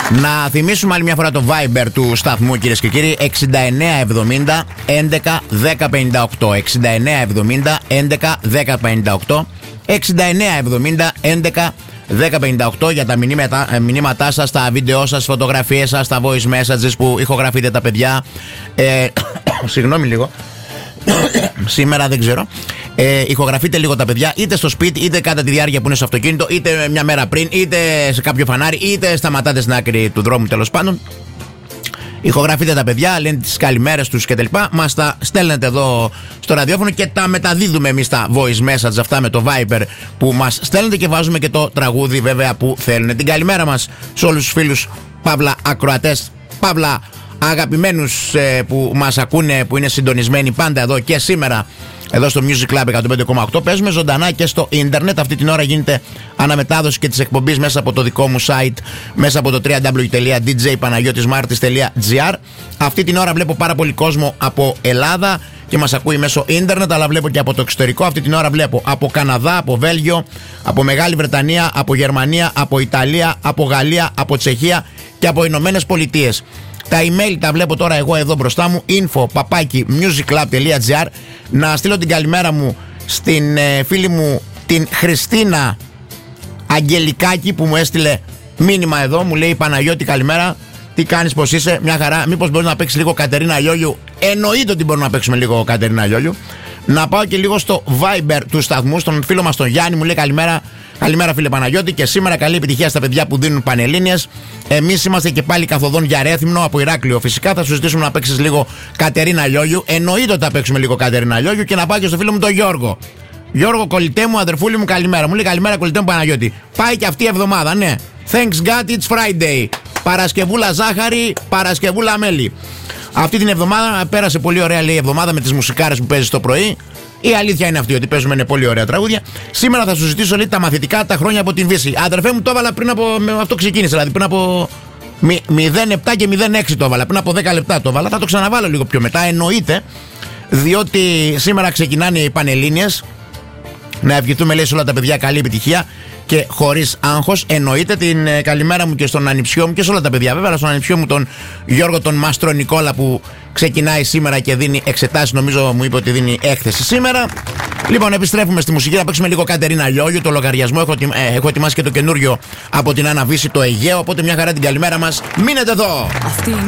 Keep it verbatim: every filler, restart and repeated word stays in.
Να θυμίσουμε άλλη μια φορά το Viber του σταθμού, κυρίες και κύριοι. εξήντα εννέα εβδομήντα έντεκα δέκα πενήντα οκτώ. εξήντα εννέα εβδομήντα έντεκα δέκα πενήντα οκτώ. εξήντα εννέα εβδομήντα έντεκα δέκα πενήντα οκτώ για τα μηνύματα, μηνύματά σας, τα βίντεο σας, φωτογραφίες σας, τα voice messages που ηχογραφείτε τα παιδιά. Ε, συγγνώμη λίγο. Σήμερα δεν ξέρω. Ε, ηχογραφείτε λίγο τα παιδιά, είτε στο σπίτι, είτε κατά τη διάρκεια που είναι στο αυτοκίνητο, είτε μια μέρα πριν, είτε σε κάποιο φανάρι, είτε σταματάτε στην άκρη του δρόμου, τέλος πάντων. Ηχογραφείτε τα παιδιά, λένε τις καλημέρες τους κτλ. Μας τα στέλνετε εδώ στο ραδιόφωνο και τα μεταδίδουμε εμείς τα voice message αυτά με το Viber που μας στέλνετε και βάζουμε και το τραγούδι βέβαια που θέλουν. Την καλημέρα μας σε όλους τους φίλους παύλα ακροατές, παύλα αγαπημένους ε, που μας ακούνε, που είναι συντονισμένοι πάντα εδώ και σήμερα εδώ στο Music Club εκατόν πέντε κόμμα οκτώ. Παίζουμε ζωντανά και στο ίντερνετ. Αυτή την ώρα γίνεται αναμετάδοση και της εκπομπής μέσα από το δικό μου site, μέσα από το double-u double-u double-u τελεία ντι τζέι παναγιώτης μάρτης τελεία τζι άρ. Αυτή την ώρα βλέπω πάρα πολύ κόσμο από Ελλάδα και μας ακούει μέσω ίντερνετ, αλλά βλέπω και από το εξωτερικό. Αυτή την ώρα βλέπω από Καναδά, από Βέλγιο, από Μεγάλη Βρετανία, από Γερμανία, από Ιταλία, από Γαλλία, από Τσεχία και από Ηνωμένες Πολιτείες. Τα email τα βλέπω τώρα εγώ εδώ μπροστά μου, info παπάκι musiclub τελεία τζι άρ. Να στείλω την καλημέρα μου στην ε, φίλη μου την Χριστίνα Αγγελικάκη που μου έστειλε μήνυμα εδώ. Μου λέει Παναγιώτη καλημέρα, τι κάνεις, πως είσαι, μια χαρά. Μήπως μπορείς να παίξεις λίγο Κατερίνα Λιόλιου? Εννοείται ότι μπορούμε να παίξουμε λίγο Κατερίνα Λιόλιου. Να πάω και λίγο στο Viber του σταθμού, στον φίλο μας τον Γιάννη, μου λέει καλημέρα. Καλημέρα φίλε Παναγιώτη και σήμερα καλή επιτυχία στα παιδιά που δίνουν πανελλήνιες. Εμείς είμαστε και πάλι καθοδόν για Ρέθυμνο από Ηράκλειο. Φυσικά θα σου ζητήσουμε να παίξεις λίγο Κατερίνα Λιόλιου. Εννοείται ότι θα παίξουμε λίγο Κατερίνα Λιόλιου και να πάω και στο φίλο μου τον Γιώργο. Γιώργο, κολλητέ μου, αδερφούλη μου, καλημέρα. Μου λέει καλημέρα, κολλητέ μου Παναγιώτη. Πάει και αυτή η εβδομάδα, ναι. Thanks God it's Friday. Παρασκευούλα ζάχαρη, Παρασκευούλα μέλι. Αυτή την εβδομάδα πέρασε πολύ ωραία, λέει, η εβδομάδα με τις μουσικάρες που παίζει το πρωί. Η αλήθεια είναι αυτή ότι παίζουμε είναι πολύ ωραία τραγούδια. Σήμερα θα σου ζητήσω, λέει, τα μαθητικά τα χρόνια από την Βύση. Αδερφέ μου, το έβαλα πριν από. Αυτό ξεκίνησε, δηλαδή πριν από. μηδέν επτά και μηδέν έξι το έβαλα. Πριν από δέκα λεπτά το έβαλα. Θα το ξαναβάλω λίγο πιο μετά. Εννοείται, διότι σήμερα ξεκινάνε οι Πανελλήνιες. Να ευχηθούμε, λέει, σε όλα τα παιδιά καλή επιτυχία και χωρίς άγχος. Εννοείται την ε, καλημέρα μου και στον ανιψιό μου και σε όλα τα παιδιά, βέβαια, στον ανιψιό μου τον Γιώργο τον Μάστρο Νικόλα που ξεκινάει σήμερα και δίνει εξετάσεις. Νομίζω μου είπε ότι δίνει έκθεση σήμερα. Λοιπόν, επιστρέφουμε στη μουσική, να παίξουμε λίγο Κατερίνα Λιόλιου. Το λογαριασμό έχω, ε, έχω ετοιμάσει και το καινούριο από την Άννα Βύση, το Αιγαίο. Οπότε μια χαρά την καλημέρα μας. Μείνετε εδώ. Αυτή είναι